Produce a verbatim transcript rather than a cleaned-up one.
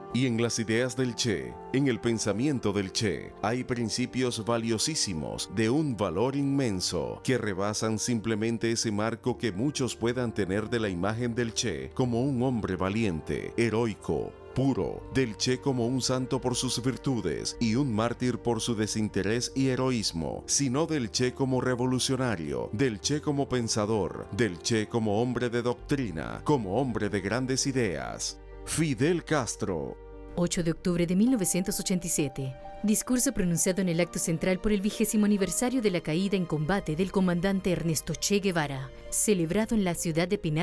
Y en las ideas del Che, en el pensamiento del Che, hay principios valiosísimos de un valor inmenso que rebasan simplemente ese marco que muchos puedan tener de la imagen del Che como un hombre valiente, heroico, puro, del Che como un santo por sus virtudes y un mártir por su desinterés y heroísmo, sino del Che como revolucionario, del Che como pensador, del Che como hombre de doctrina, como hombre de grandes ideas. Fidel Castro. ocho de octubre de mil novecientos ochenta y siete. Discurso pronunciado en el acto central por el vigésimo aniversario de la caída en combate del comandante Ernesto Che Guevara, celebrado en la ciudad de Pinar